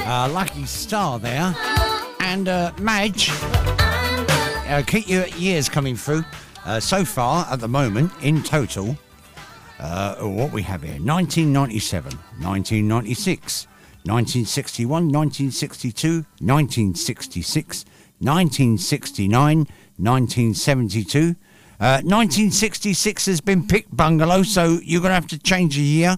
Lucky Star there. And Madge, keep your ears coming through. So far, at the moment, in total, what we have here, 1997, 1996, 1961, 1962, 1966, 1969, 1972. 1966 has been picked, Bungalow, so you're going to have to change a year.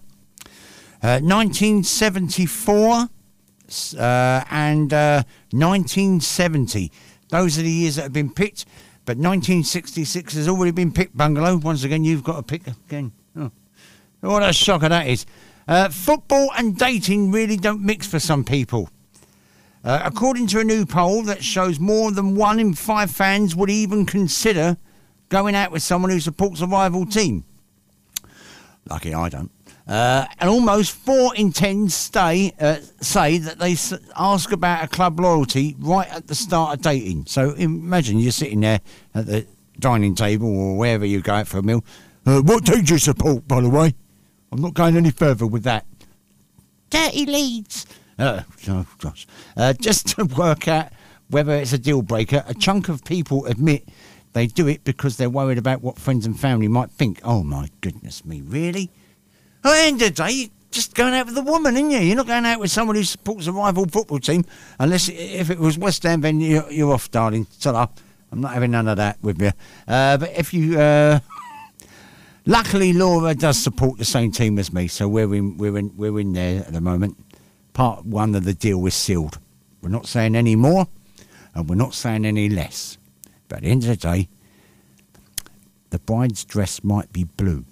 1974 and 1970. Those are the years that have been picked, but 1966 has already been picked, Bungalow. Once again, you've got to pick again. Oh, what a shocker that is. Football and dating really don't mix for some people. According to a new poll that shows more than 1 in 5 fans would even consider going out with someone who supports a rival team. Lucky I don't. And almost 4 in 10 say that they ask about a club loyalty right at the start of dating. So imagine you're sitting there at the dining table or wherever you go out for a meal. What team do you support, by the way? I'm not going any further with that. Dirty Leeds. Oh, gosh. Just to work out whether it's a deal breaker, a chunk of people admit they do it because they're worried about what friends and family might think. Oh, my goodness me, really? At the end of the day, you're just going out with a woman, aren't you? You're not going out with someone who supports a rival football team, unless if it was West Ham, then you're off, darling. Ta-ra. I'm not having none of that with you. But if you... luckily, Laura does support the same team as me, so we're in there at the moment. Part 1 of the deal is sealed. We're not saying any more, and we're not saying any less. But at the end of the day, the bride's dress might be blue.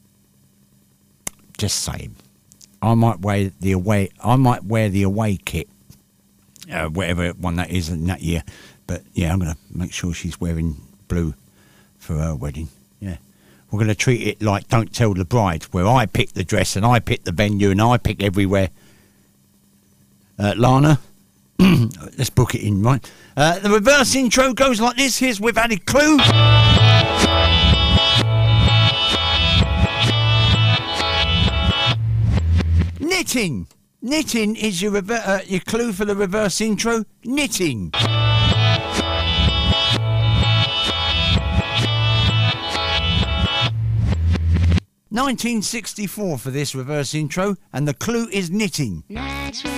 Just saying. I might wear the away kit, whatever one that is in that year. But yeah, I'm going to make sure she's wearing blue for her wedding. Yeah. We're going to treat it like Don't Tell the Bride, where I pick the dress and I pick the venue and I pick everywhere. Lana, let's book it in, right? The reverse intro goes like this. Here's We've Had a Clue. Knitting. Knitting is your clue for the reverse intro. Knitting. 1964 for this reverse intro, and the clue is knitting.